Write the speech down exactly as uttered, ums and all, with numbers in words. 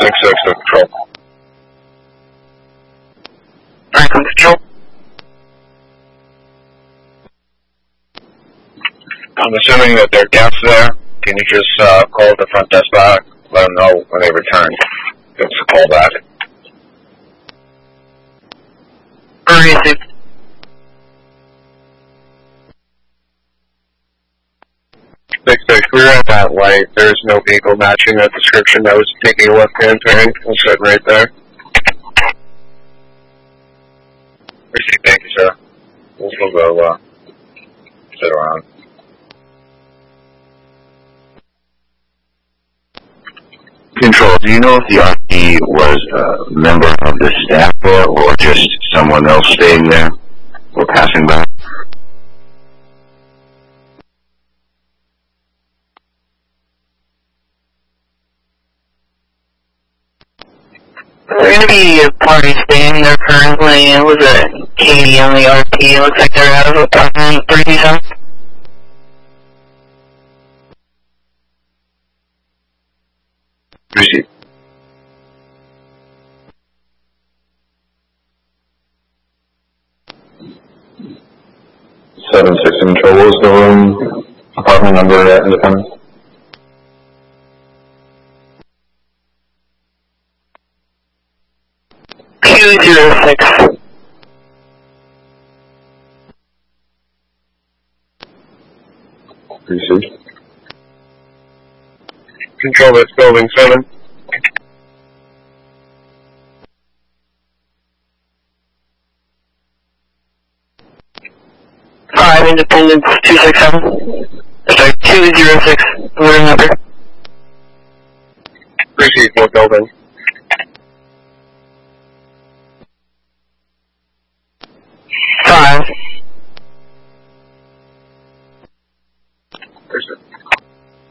six six to control. Franklin control. I'm assuming that there are guests there. Can you just uh, call the front desk back? Let them know when they return. Give us a call back. Received. Six six, we were at that light. There's no vehicle matching that description. I was taking a left-hand turn. I'm sitting right there. Received, thank you, sir. We'll still go uh, sit around. Control, do you know if the R P was a member of the staff there or just someone else staying there or passing by? We're going to be a party staying there currently. It was a Katie on the R P. It looks like they're out of apartment thirty-seven. Receive. Seven six control. What was the room apartment number at Independence? Q zero six. Received. Control, that's building seven. Five Independence two six seven. Sorry, two zero six. What number? Received, what building?